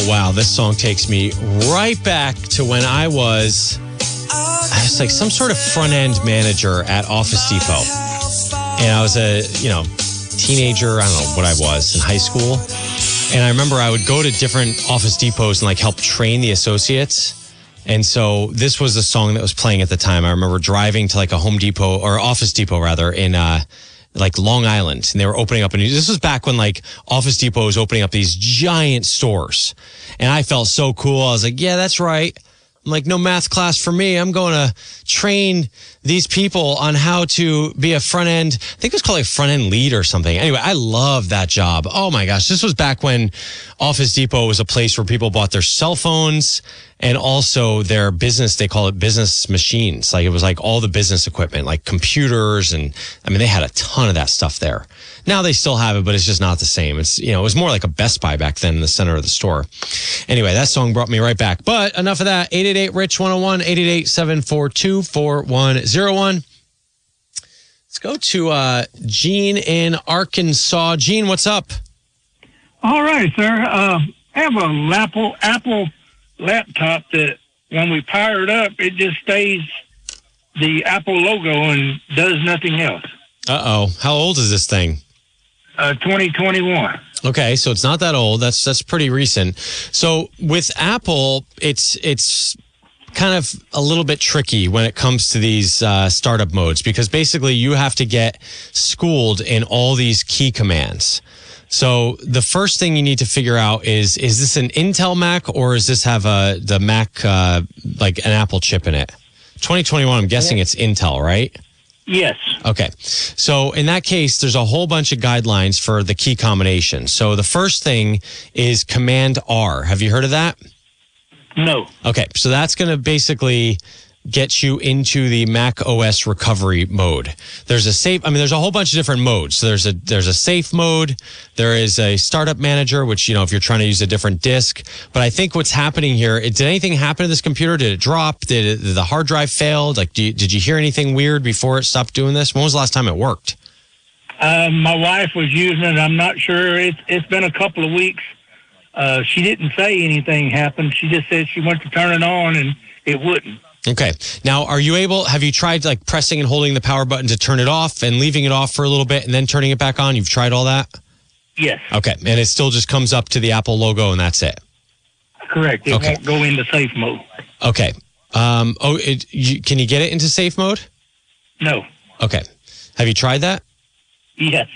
Oh, wow. This song takes me right back to when I was like some sort of front-end manager at Office Depot. And I was a, teenager. I don't know what I was in high school. And I remember I would go to different Office Depots and help train the associates. And so this was the song that was playing at the time. I remember driving to a Home Depot or Office Depot rather in Long Island, and they were opening up this was back when Office Depot was opening up these giant stores, and I felt so cool. I was like, yeah, that's right. I'm like, no math class for me. I'm going to train these people on how to be a front end. I think it was called a front end lead or something. Anyway, I love that job. Oh my gosh. This was back when Office Depot was a place where people bought their cell phones and also their business. They call it business machines. It was all the business equipment, like computers. And they had a ton of that stuff there. Now they still have it, but it's just not the same. It's, it was more like a Best Buy back then in the center of the store. Anyway, that song brought me right back. But enough of that. 888-RICH-101, 888-742-4101. Let's go to Gene in Arkansas. Gene, what's up? All right, sir. I have an Apple laptop that when we power it up, it just stays the Apple logo and does nothing else. Uh-oh. How old is this thing? 2021. Okay, so it's not that old. That's pretty recent. So with Apple, it's kind of a little bit tricky when it comes to these startup modes, because basically you have to get schooled in all these key commands. So the first thing you need to figure out is this an Intel Mac or does this have the Mac an Apple chip in it? 2021, I'm guessing it's Intel, right? Yes. Okay. So in that case, there's a whole bunch of guidelines for the key combination. So the first thing is Command R. Have you heard of that? No. Okay. So that's going to basically get you into the Mac OS recovery mode. There's a whole bunch of different modes. So there's a safe mode. There is a startup manager, which, if you're trying to use a different disk. But I think what's happening here, did anything happen to this computer? Did it drop? Did the hard drive fail? Did you hear anything weird before it stopped doing this? When was the last time it worked? My wife was using it. I'm not sure. It's been a couple of weeks. She didn't say anything happened. She just said she went to turn it on and it wouldn't. Okay. Now, have you tried pressing and holding the power button to turn it off and leaving it off for a little bit and then turning it back on? You've tried all that? Yes. Okay. And it still just comes up to the Apple logo and that's it? Correct. It won't go into safe mode. Okay. Can you get it into safe mode? No. Okay. Have you tried that? Yes.